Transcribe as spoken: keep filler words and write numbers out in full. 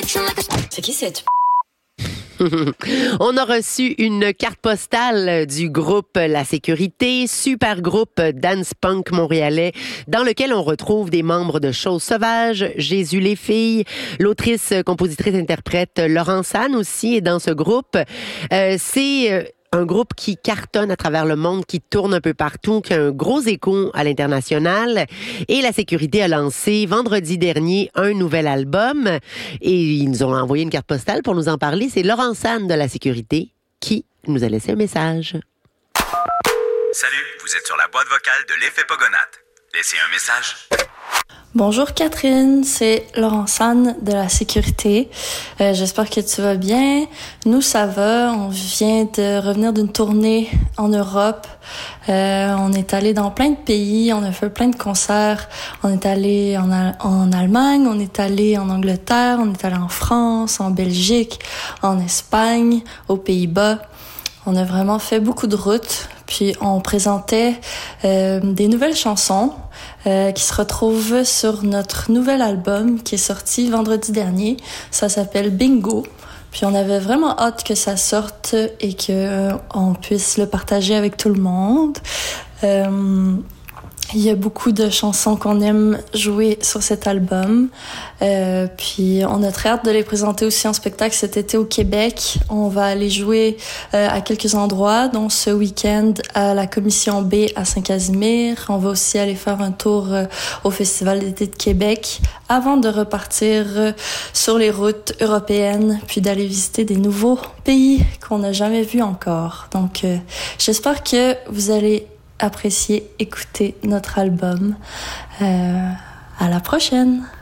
C'est qui cette? On a reçu une carte postale du groupe La Sécurité, super groupe dance punk montréalais, dans lequel on retrouve des membres de Choses Sauvages, Jésus les filles, l'autrice, compositrice, interprète Laurence Anne aussi est dans ce groupe. Euh, c'est euh, un groupe qui cartonne à travers le monde, qui tourne un peu partout, qui a un gros écho à l'international. Et La Sécurité a lancé vendredi dernier un nouvel album. Et ils nous ont envoyé une carte postale pour nous en parler. C'est Laurence Anne de La Sécurité qui nous a laissé un message. Salut, vous êtes sur la boîte vocale de l'Effet Pogonate. Laissez un message. Bonjour Catherine, c'est Laurence Anne de La Sécurité. Euh, j'espère que tu vas bien. Nous, ça va. On vient de revenir d'une tournée en Europe. Euh, on est allé dans plein de pays. On a fait plein de concerts. On est allé en, en Allemagne, on est allé en Angleterre, on est allé en France, en Belgique, en Espagne, aux Pays-Bas. On a vraiment fait beaucoup de routes. Puis on présentait euh, des nouvelles chansons euh, qui se retrouvent sur notre nouvel album qui est sorti vendredi dernier. Ça s'appelle Bingo. Puis on avait vraiment hâte que ça sorte et que euh, on puisse le partager avec tout le monde. Euh, Il y a beaucoup de chansons qu'on aime jouer sur cet album. Euh, puis on a très hâte de les présenter aussi en spectacle cet été au Québec. On va aller jouer euh, à quelques endroits, dont ce week-end à la Commission B à Saint-Casimir. On va aussi aller faire un tour euh, au Festival d'été de Québec avant de repartir euh, sur les routes européennes, puis d'aller visiter des nouveaux pays qu'on n'a jamais vus encore. Donc euh, j'espère que vous allez apprécier écouter notre album. Euh, à la prochaine!